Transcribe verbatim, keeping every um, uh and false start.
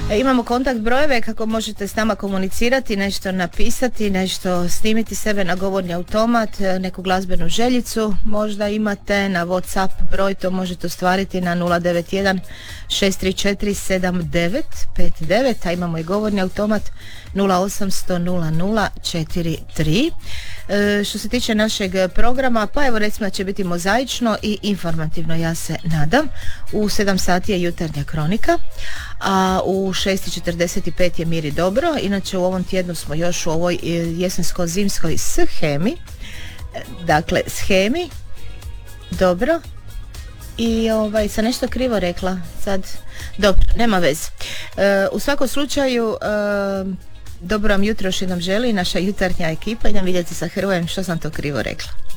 E, imamo kontakt brojeve kako možete s nama komunicirati, nešto napisati, nešto snimiti sebe na govorni automat, e, neku glazbenu željicu možda imate na WhatsApp broj, to možete ostvariti na nula devet jedan šest tri četiri sedam devet pet devet, a imamo i govorni automat nula osam sto nula nula četiri tri. E, što se tiče našeg programa, pa evo recimo da će biti mozaično i informativno, ja se nadam. U sedam sati je jutarnja kronika, a u šest i četrdeset pet je Mir i dobro. Inače u ovom tjednu smo još u ovoj jesensko-zimskoj shemi, dakle shemi, dobro. I ovaj, sam nešto krivo rekla sad, dobro, nema veze. E, u svakom slučaju e, dobro vam jutro još jednom želi naša jutarnja ekipa. Idem vidjeti sa Hrvojem što sam to krivo rekla.